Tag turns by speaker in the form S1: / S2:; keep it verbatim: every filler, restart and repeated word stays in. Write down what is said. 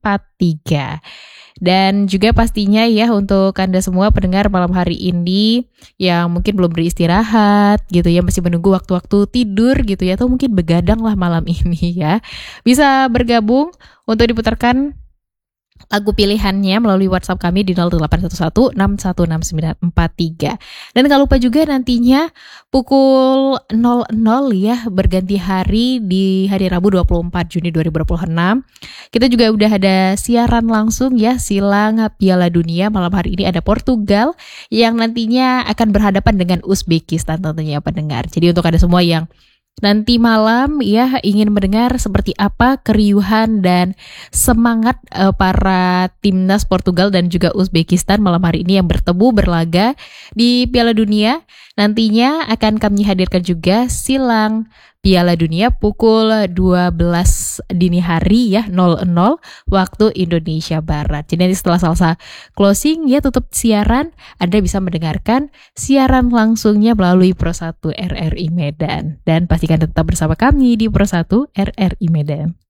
S1: empat tiga. Dan juga pastinya ya untuk Anda semua pendengar malam hari ini yang mungkin belum beristirahat gitu ya, masih menunggu waktu-waktu tidur gitu ya, atau mungkin begadang lah malam ini ya, bisa bergabung untuk diputarkan lagu pilihannya melalui WhatsApp kami di nol delapan satu satu enam satu enam sembilan empat tiga. Dan kalau lupa juga nantinya pukul nol nol ya, berganti hari di hari Rabu dua puluh empat Juni dua ribu dua puluh enam. Kita juga udah ada siaran langsung ya, silang Piala Dunia. Malam hari ini ada Portugal yang nantinya akan berhadapan dengan Uzbekistan tentunya pendengar. Jadi untuk ada semua yang nanti malam ya ingin mendengar seperti apa keriuhan dan semangat uh, para timnas Portugal dan juga Uzbekistan malam hari ini yang bertemu berlaga di Piala Dunia, nantinya akan kami hadirkan juga silang Piala Dunia pukul dua belas dini hari ya, nol nol waktu Indonesia Barat. Jadi nanti setelah selesai closing ya, tutup siaran, Anda bisa mendengarkan siaran langsungnya melalui Pro satu R R I Medan. Dan pastikan tetap bersama kami di Pro satu R R I Medan.